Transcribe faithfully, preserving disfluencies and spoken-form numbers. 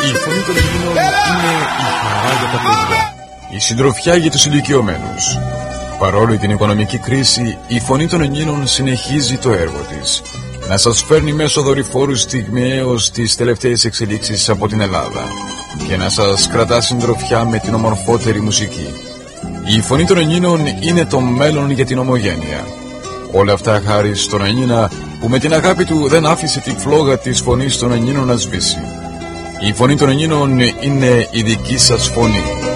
Η φωνή των Ελλήνων είναι η χαρά για τα παιδιά, η συντροφιά για τους ηλικιωμένους. Παρόλο την οικονομική κρίση, η φωνή των Ελλήνων συνεχίζει το έργο της, να σας φέρνει μέσω δορυφόρου στιγμιαίως τις τελευταίες εξελίξεις από την Ελλάδα και να σας κρατά συντροφιά με την ομορφότερη μουσική. Η φωνή των Ελλήνων είναι το μέλλον για την ομογένεια. Όλα αυτά χάρη στον Ελλήνα που με την αγάπη του δεν άφησε τη φλόγα της φωνής των Ελλήνων να σβήσει. Η φωνή των Ελλήνων είναι η δική σας φωνή.